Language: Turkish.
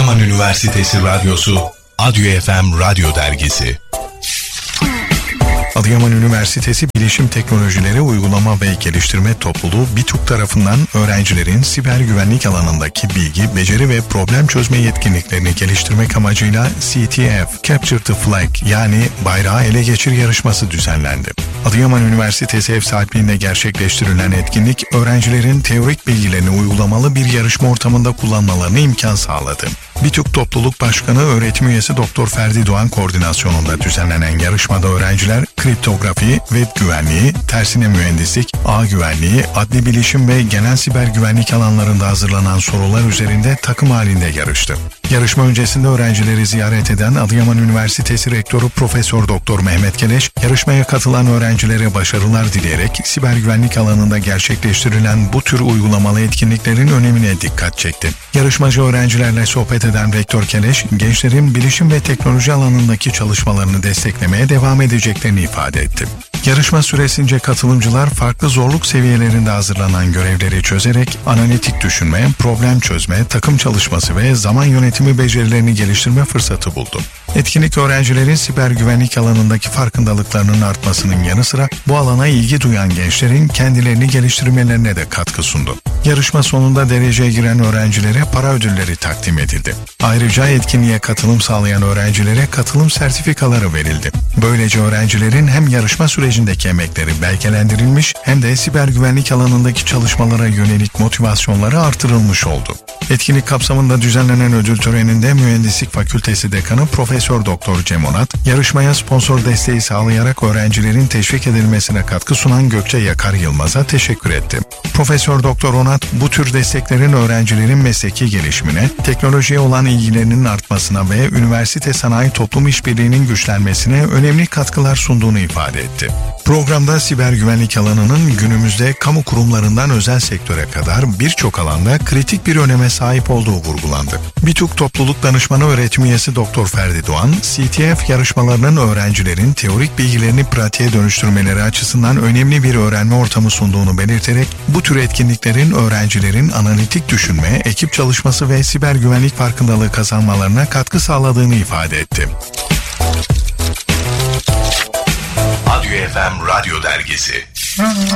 Adıyaman Üniversitesi Radyosu, Adyo FM Radyo Dergisi. Adıyaman Üniversitesi Bilişim Teknolojileri Uygulama ve Geliştirme Topluluğu BİTUK tarafından öğrencilerin siber güvenlik alanındaki bilgi, beceri ve problem çözme yetkinliklerini geliştirmek amacıyla CTF, Capture the Flag yani bayrağı ele geçir yarışması düzenlendi. Adıyaman Üniversitesi ev sahipliğinde gerçekleştirilen etkinlik, öğrencilerin teorik bilgilerini uygulamalı bir yarışma ortamında kullanmalarına imkan sağladı. BİTUK Topluluk Başkanı Öğretim Üyesi Dr. Ferdi Doğan koordinasyonunda düzenlenen yarışmada öğrenciler kriptografi, web güvenliği, tersine mühendislik, ağ güvenliği, adli bilişim ve genel siber güvenlik alanlarında hazırlanan sorular üzerinde takım halinde yarıştı. Yarışma öncesinde öğrencileri ziyaret eden Adıyaman Üniversitesi Rektörü Profesör Doktor Mehmet Keleş, yarışmaya katılan öğrencilere başarılar dileyerek siber güvenlik alanında gerçekleştirilen bu tür uygulamalı etkinliklerin önemine dikkat çekti. Yarışmacı öğrencilerle sohbet eden Rektör Keleş, gençlerin bilişim ve teknoloji alanındaki çalışmalarını desteklemeye devam edeceklerini ifade etti. Yarışma süresince katılımcılar farklı zorluk seviyelerinde hazırlanan görevleri çözerek analitik düşünme, problem çözme, takım çalışması ve zaman yönetimi becerilerini geliştirme fırsatı buldu. Etkinlik öğrencilerin siber güvenlik alanındaki farkındalıklarının artmasının yanı sıra bu alana ilgi duyan gençlerin kendilerini geliştirmelerine de katkı sundu. Yarışma sonunda dereceye giren öğrencilere para ödülleri takdim edildi. Ayrıca etkinliğe katılım sağlayan öğrencilere katılım sertifikaları verildi. Böylece öğrencilerin hem yarışma sürecindeki emekleri belgelendirilmiş hem de siber güvenlik alanındaki çalışmalara yönelik motivasyonları artırılmış oldu. Etkinlik kapsamında düzenlenen ödül töreninde Mühendislik Fakültesi Dekanı Profesör Doktor Cem Onat, yarışmaya sponsor desteği sağlayarak öğrencilerin teşvik edilmesine katkı sunan Gökçe Yakar Yılmaz'a teşekkür etti. Profesör Doktor Onat, bu tür desteklerin öğrencilerin mesleki gelişimine, teknolojiye olan ilgilerinin artmasına ve üniversite sanayi toplum işbirliğinin güçlenmesine önemli katkılar sunduğunu ifade etti. Programda siber güvenlik alanının günümüzde kamu kurumlarından özel sektöre kadar birçok alanda kritik bir öneme sahip olduğu vurgulandı. BİTUK Topluluk Danışmanı Öğretim Üyesi Dr. Ferdi Doğan, CTF yarışmalarının öğrencilerin teorik bilgilerini pratiğe dönüştürmeleri açısından önemli bir öğrenme ortamı sunduğunu belirterek, bu tür etkinliklerin öğrencilerin analitik düşünme, ekip çalışması ve siber güvenlik farkındalığı kazanmalarına katkı sağladığını ifade etti. Adyo FM Radyo Dergisi.